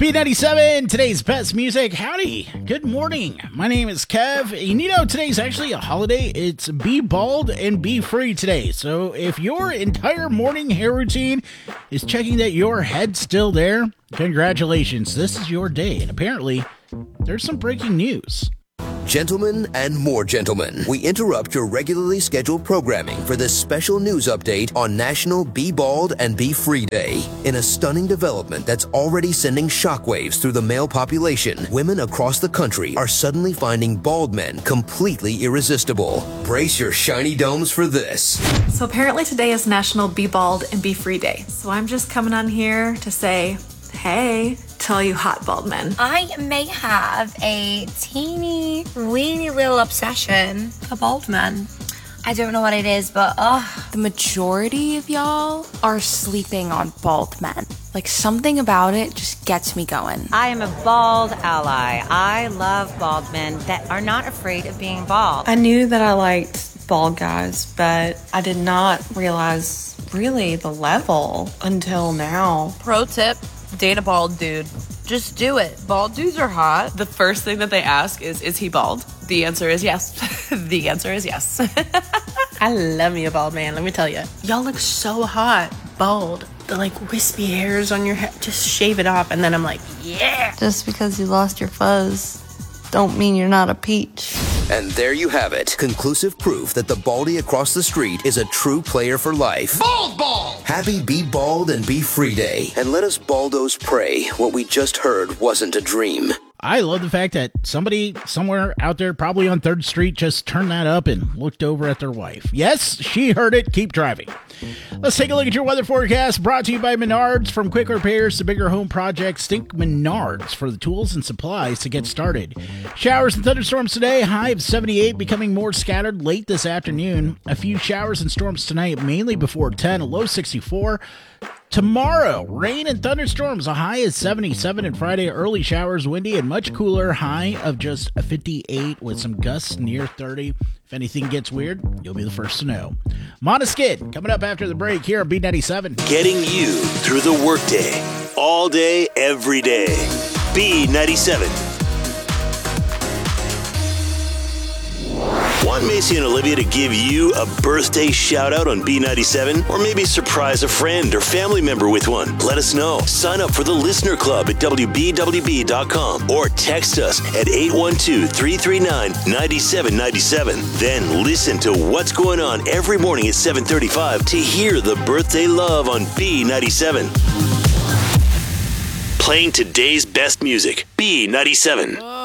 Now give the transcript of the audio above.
B97, today's best music. Howdy, good morning. My name is Kev. And you know, today's actually a holiday. It's Be Bald and Be Free today. So if your entire morning hair routine is checking that your head's still there, congratulations, this is your day. And apparently, there's some breaking news. Gentlemen and more gentlemen, we interrupt your regularly scheduled programming for this special news update on National Be Bald and Be Free Day. In a stunning development that's already sending shockwaves through the male population, women across the country are suddenly finding bald men completely irresistible. Brace your shiny domes for this. So apparently today is National Be Bald and Be Free Day. So I'm just coming on here to say, hey, to all you hot bald men. I may have a teeny, weeny little obsession for bald men. I don't know what it is, but the majority of y'all are sleeping on bald men. Like, something about it just gets me going. I am a bald ally. I love bald men that are not afraid of being bald. I knew that I liked bald guys, but I did not realize really the level until now. Pro tip, date a bald dude. Just do it. Bald dudes are hot. The first thing that they ask is he bald? The answer is yes. The answer is yes. I love me a bald man, let me tell you. Y'all look so hot, bald. The like wispy hairs on your head, just shave it off, and then I'm like, yeah. Just because you lost your fuzz don't mean you're not a peach. And there you have it. Conclusive proof that the baldy across the street is a true player for life. Bald ball! Happy Be Bald and Be Free Day. And let us baldos pray what we just heard wasn't a dream. I love the fact that somebody somewhere out there, probably on 3rd Street, just turned that up and looked over at their wife. Yes, she heard it. Keep driving. Let's take a look at your weather forecast, brought to you by Menards. From quick repairs to bigger home projects, think Menards for the tools and supplies to get started. Showers and thunderstorms today, high of 78, becoming more scattered late this afternoon. A few showers and storms tonight, mainly before 10, a low 64. Tomorrow, rain and thunderstorms, a high is 77, and Friday, early showers, windy and much cooler, high of just 58 with some gusts near 30. If anything gets weird, you'll be the first to know. Monaskid, coming up after the break here on B97. Getting you through the workday, all day, every day. B97. Want Macy and Olivia to give you a birthday shout out on B97? Or maybe surprise a friend or family member with one? Let us know. Sign up for the Listener Club at WBWB.com or text us at 812-339-9797. Then listen to what's going on every morning at 7:35 to hear the birthday love on B97. Playing today's best music, B97.